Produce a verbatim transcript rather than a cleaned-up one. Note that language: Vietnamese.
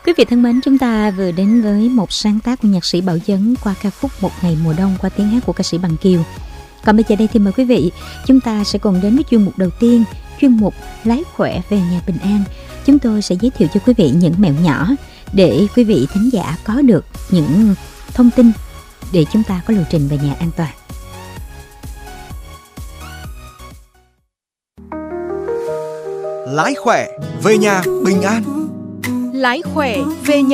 Quý vị thân mến, chúng ta vừa đến với một sáng tác của nhạc sĩ Bảo Dấn qua ca khúc Một Ngày Mùa Đông qua tiếng hát của ca sĩ Bằng Kiều. Còn bây giờ đây thì mời quý vị, chúng ta sẽ cùng đến với chuyên mục đầu tiên, chuyên mục Lái khỏe về nhà bình an. Chúng tôi sẽ giới thiệu cho quý vị những mẹo nhỏ để quý vị thính giả có được những thông tin để chúng ta có lộ trình về nhà an toàn. Lái khỏe về nhà bình an. Lái khỏe về nhà